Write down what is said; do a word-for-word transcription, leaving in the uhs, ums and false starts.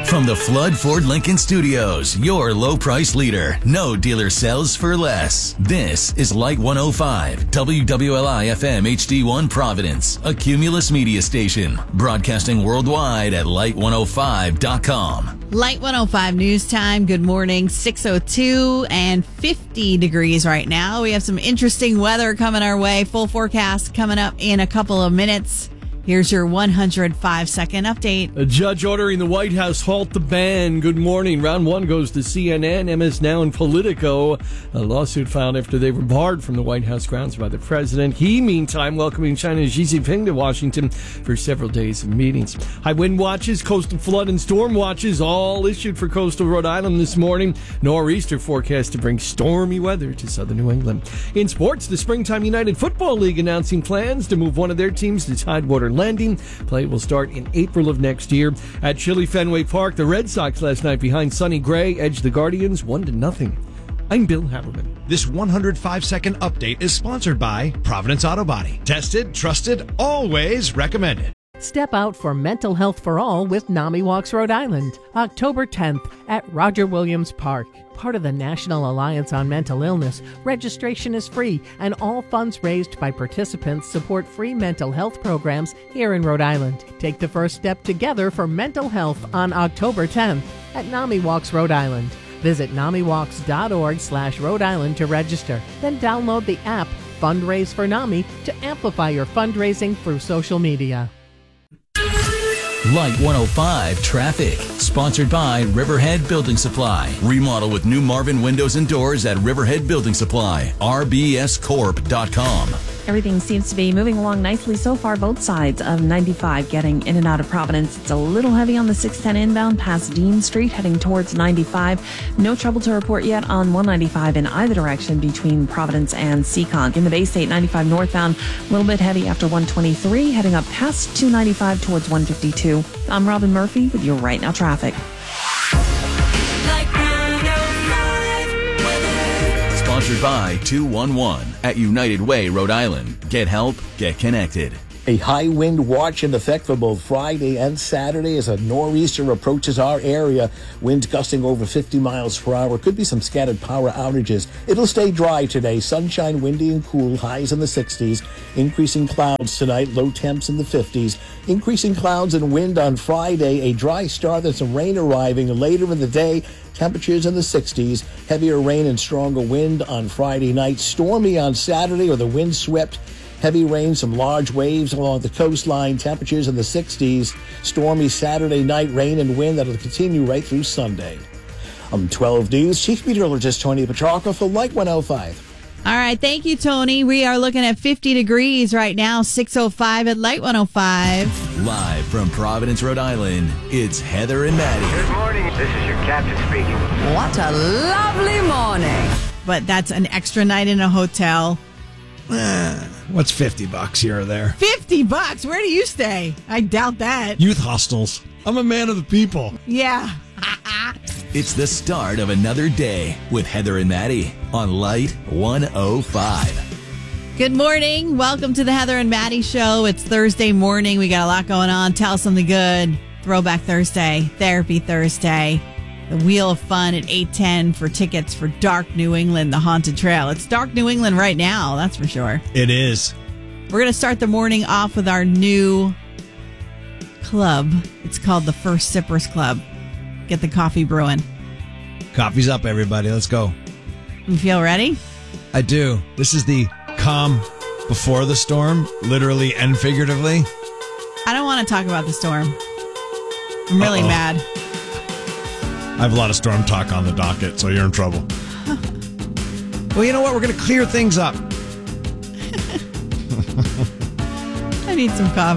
From the Flood Ford Lincoln Studios, your low price leader. No dealer sells for less. This is Light one oh five, W W L I F M H D one Providence, a Cumulus media station. Broadcasting worldwide at light one oh five dot com. Light one oh five news time. Good morning. six oh two and fifty degrees right now. We have some interesting weather coming our way. Full forecast coming up in a couple of minutes. Here's your one hundred five second update. A judge ordering the White House halt the ban. Good morning. Round one goes to C N N, M S Now, and Politico. A lawsuit filed after they were barred from the White House grounds by the president. He, meantime, welcoming China's Xi Jinping to Washington for several days of meetings. High wind watches, coastal flood and storm watches all issued for coastal Rhode Island this morning. Nor'easter forecast to bring stormy weather to southern New England. In sports, the Springtime United Football League announcing plans to move one of their teams to Tidewater Landing. Play will start in April of next year. At Chili Fenway Park, the Red Sox last night behind Sonny Gray edged the Guardians one to nothing. I'm Bill Haberman. This one hundred five second update is sponsored by Providence Auto Body. Tested, trusted, always recommended. Step out for mental health for all with NAMI Walks Rhode Island, October tenth at Roger Williams Park. Part of the National Alliance on Mental Illness, registration is free, and all funds raised by participants support free mental health programs here in Rhode Island. Take the first step together for mental health on October tenth at NAMI Walks Rhode Island. Visit namiwalks.org slash Rhode Island to register. Then download the app Fundraise for NAMI to amplify your fundraising through social media. Light one oh five traffic. Sponsored by Riverhead Building Supply. Remodel with new Marvin windows and doors at Riverhead Building Supply. R B S corp dot com. Everything seems to be moving along nicely so far, both sides of ninety-five getting in and out of Providence. It's a little heavy on the six ten inbound past Dean Street heading towards ninety-five. No trouble to report yet on one ninety-five in either direction between Providence and Seekonk. In the Bay State, ninety-five northbound, a little bit heavy after one twenty-three, heading up past two ninety-five towards one fifty-two. I'm Robin Murphy with your Right Now traffic. Sponsored by two one one at United Way, Rhode Island. Get help, get connected. A high wind watch in effect for both Friday and Saturday as a nor'easter approaches our area. Winds gusting over fifty miles per hour. Could be some scattered power outages. It'll stay dry today. Sunshine, windy and cool. Highs in the sixties. Increasing clouds tonight. Low temps in the fifties. Increasing clouds and wind on Friday. A dry start and some rain arriving later in the day. Temperatures in the sixties. Heavier rain and stronger wind on Friday night. Stormy on Saturday or the wind swept. Heavy rain, some large waves along the coastline. Temperatures in the sixties. Stormy Saturday night, rain and wind that'll continue right through Sunday. I'm twelve News Chief Meteorologist Tony Petrarca for Light one oh five. All right. Thank you, Tony. We are looking at fifty degrees right now, six oh five at Light one oh five. Live from Providence, Rhode Island, it's Heather and Maddie. Good morning. This is your captain speaking. What a lovely morning. But that's an extra night in a hotel. Eh, what's fifty bucks here or there? fifty bucks? Where do you stay? I doubt that. Youth hostels. I'm a man of the people. Yeah. It's the start of another day with Heather and Maddie on Light one oh five. Good morning. Welcome to the Heather and Maddie Show. It's Thursday morning. We got a lot going on. Tell us something good. Throwback Thursday. Therapy Thursday. The Wheel of Fun at eight ten for tickets for Dark New England, the Haunted Trail. It's Dark New England right now, that's for sure. It is. We're going to start the morning off with our new club. It's called the First Sippers Club. Get the coffee brewing. Coffee's up, everybody. Let's go. You feel ready? I do. This is the calm before the storm, literally and figuratively. I don't want to talk about the storm. I'm really Uh-oh. mad. I have a lot of storm talk on the docket, so you're in trouble. Well, you know what? We're going to clear things up. I need some coffee.